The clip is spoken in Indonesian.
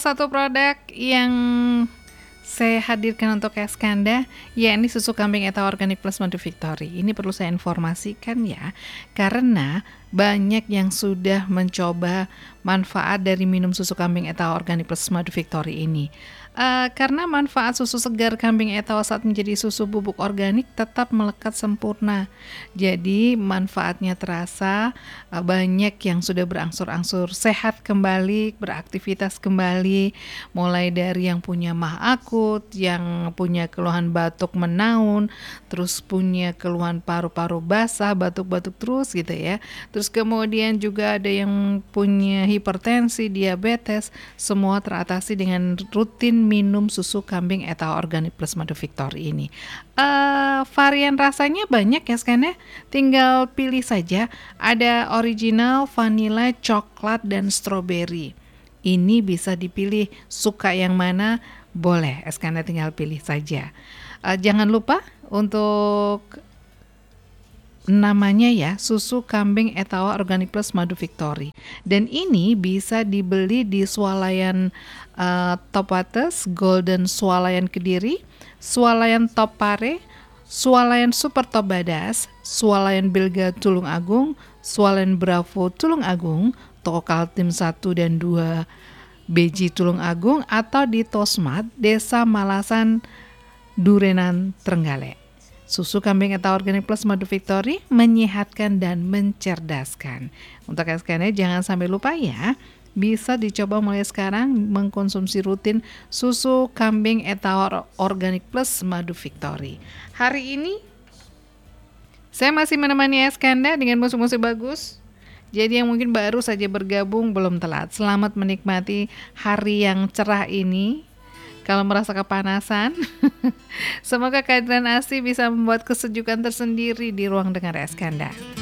salah satu produk yang saya hadirkan untuk Eskanda, yakni susu kambing ETA Organik Plus Madu Victory. Ini perlu saya informasikan ya, karena banyak yang sudah mencoba manfaat dari minum susu kambing ETA Organik Plus Madu Victory ini. Karena manfaat susu segar kambing ETA saat menjadi susu bubuk organik tetap melekat sempurna. Jadi manfaatnya terasa, banyak yang sudah berangsur-angsur sehat kembali, beraktivitas kembali, mulai dari yang punya mah akut, yang punya keluhan batuk menaun, terus punya keluhan paru-paru basah, batuk-batuk terus gitu ya. Terus kemudian juga ada yang punya hipertensi, diabetes, semua teratasi dengan rutin minum susu kambing ETA Organik Plus Madu Victory ini. Varian rasanya banyak ya Skanda, tinggal pilih saja. Ada original, vanilla, coklat, dan strawberry. Ini bisa dipilih, suka yang mana boleh, Eskanda tinggal pilih saja. Jangan lupa untuk namanya ya, susu kambing Etawa Organic Plus Madu Victory. Dan ini bisa dibeli di swalayan Topates, Golden Swalayan Kediri, Swalayan Top Pare, Swalayan Super Top Badas, Swalayan Bilga Tulung Agung, Swalayan Bravo Tulung Agung, Toko Kaltim 1 dan 2 BJ Tulung Agung, atau di Tosmat, Desa Malasan, Durenan, Trenggalek. Susu kambing ETA Organic Plus Madu Victory menyehatkan dan mencerdaskan. Untuk Eskanda jangan sampai lupa ya, bisa dicoba mulai sekarang mengkonsumsi rutin susu kambing ETA Organic Plus Madu Victory. Hari ini saya masih menemani Eskanda dengan musik-musik bagus. Jadi yang mungkin baru saja bergabung belum telat. Selamat menikmati hari yang cerah ini. Kalau merasa kepanasan, semoga kehadiran Asi bisa membuat kesejukan tersendiri di ruang dengar Eskanda.